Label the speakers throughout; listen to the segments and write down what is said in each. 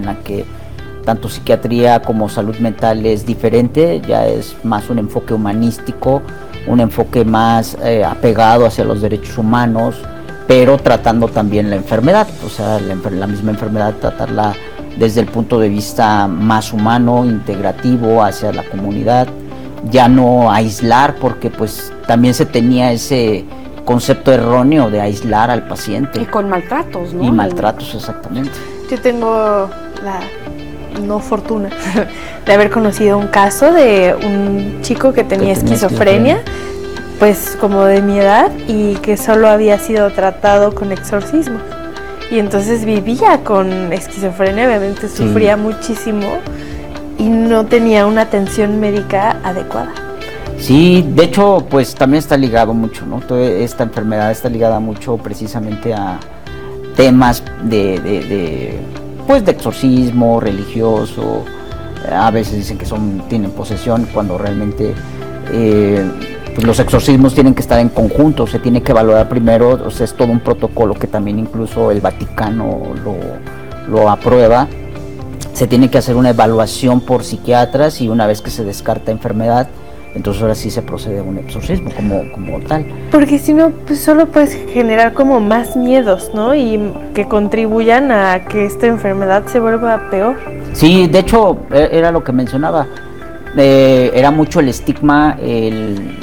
Speaker 1: en la que tanto psiquiatría como salud mental es diferente, ya es más un enfoque humanístico, un enfoque más apegado hacia los derechos humanos, pero tratando también la enfermedad, o sea, la misma enfermedad, tratarla desde el punto de vista más humano, integrativo hacia la comunidad, ya no aislar, porque pues también se tenía ese concepto erróneo de aislar al paciente.
Speaker 2: Y con maltratos, ¿no?
Speaker 1: Y maltratos, exactamente.
Speaker 2: Yo tengo la no fortuna de haber conocido un caso de un chico que tenía esquizofrenia, pues como de mi edad, y que solo había sido tratado con exorcismo. Y entonces vivía con esquizofrenia, obviamente sufría muchísimo y no tenía una atención médica adecuada.
Speaker 1: Sí, de hecho, pues también está ligado mucho, ¿no? Toda esta enfermedad está ligada mucho precisamente a temas de exorcismo religioso. A veces dicen que tienen posesión, cuando realmente pues los exorcismos tienen que estar en conjunto, se tiene que valorar primero, o sea, es todo un protocolo que también incluso el Vaticano lo aprueba. Se tiene que hacer una evaluación por psiquiatras y una vez que se descarta enfermedad, entonces ahora sí se procede a un exorcismo como tal.
Speaker 2: Porque si no, pues solo puedes generar como más miedos, ¿no? Y que contribuyan a que esta enfermedad se vuelva peor.
Speaker 1: Sí, de hecho, era lo que mencionaba. Era mucho el estigma, el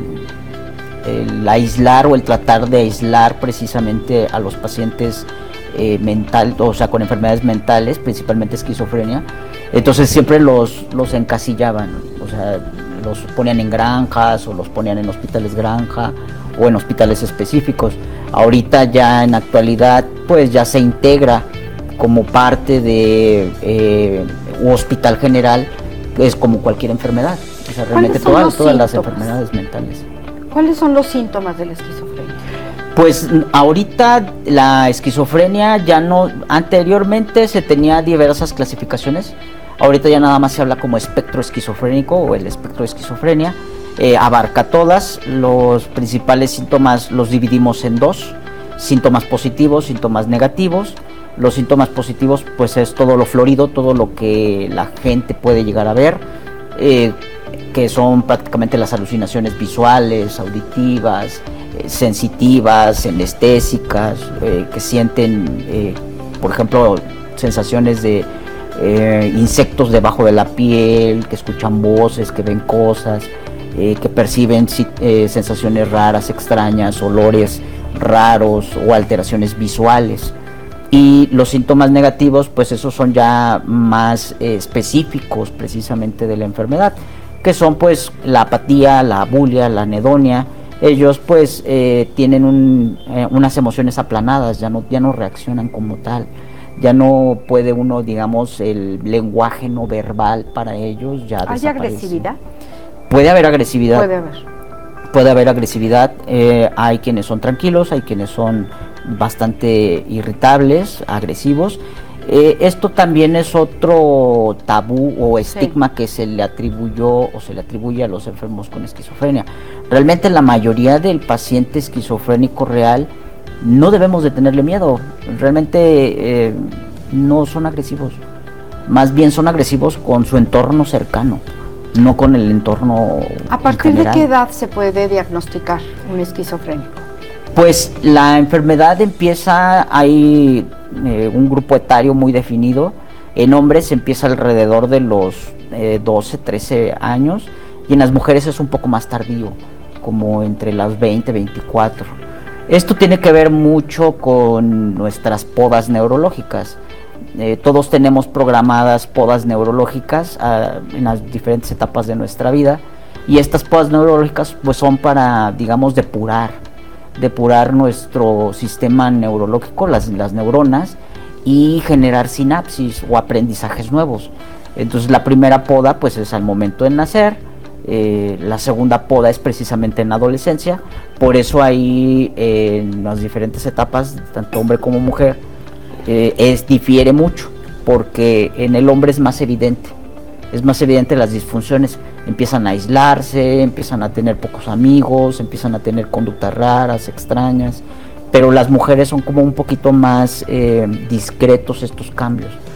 Speaker 1: aislar o el tratar de aislar precisamente a los pacientes o sea, con enfermedades mentales, principalmente esquizofrenia. Entonces siempre los encasillaban, o sea, los ponían en granjas o los ponían en hospitales granja o en hospitales específicos. Ahorita ya en actualidad pues ya se integra como parte de un hospital general, es como cualquier enfermedad, o sea, realmente todas las enfermedades mentales.
Speaker 3: ¿Cuáles son los síntomas de la esquizofrenia?
Speaker 1: Pues ahorita la esquizofrenia ya no, anteriormente se tenía diversas clasificaciones, ahorita ya nada más se habla como espectro esquizofrénico o el espectro de esquizofrenia, abarca todas. Los principales síntomas los dividimos en dos: síntomas positivos, síntomas negativos. Los síntomas positivos pues es todo lo florido, todo lo que la gente puede llegar a ver, que son prácticamente las alucinaciones visuales, auditivas, sensitivas, sinestésicas, que sienten, por ejemplo, sensaciones de insectos debajo de la piel, que escuchan voces, que ven cosas, que perciben sensaciones raras, extrañas, olores raros o alteraciones visuales. Y los síntomas negativos, pues esos son ya más específicos precisamente de la enfermedad, que son pues la apatía, la abulia, la anedonia. Ellos pues tienen unas emociones aplanadas, ya no reaccionan como tal, ya no puede uno, digamos, el lenguaje no verbal para ellos ya desaparece.
Speaker 3: ¿Hay agresividad?
Speaker 1: Puede haber agresividad.
Speaker 3: Puede haber
Speaker 1: agresividad, hay quienes son tranquilos, hay quienes son bastante irritables, agresivos. Esto también es otro tabú o estigma que se le atribuye a los enfermos con esquizofrenia. Realmente la mayoría del paciente esquizofrénico real no debemos de tenerle miedo, realmente no son agresivos, más bien son agresivos con su entorno cercano, no con el entorno
Speaker 3: ¿A partir
Speaker 1: general.
Speaker 3: de qué edad se puede diagnosticar un esquizofrénico?
Speaker 1: Pues la enfermedad empieza, hay un grupo etario muy definido. En hombres empieza alrededor de los 12, 13 años y en las mujeres es un poco más tardío, como entre las 20, 24. Esto tiene que ver mucho con nuestras podas neurológicas. Todos tenemos programadas podas neurológicas en las diferentes etapas de nuestra vida, y estas podas neurológicas pues son para, digamos, depurar nuestro sistema neurológico, las neuronas, y generar sinapsis o aprendizajes nuevos. Entonces la primera poda pues es al momento de nacer, la segunda poda es precisamente en la adolescencia. Por eso ahí en las diferentes etapas, tanto hombre como mujer, difiere mucho, porque en el hombre es más evidente las disfunciones, empiezan a aislarse, empiezan a tener pocos amigos, empiezan a tener conductas raras, extrañas, pero las mujeres son como un poquito más discretos estos cambios.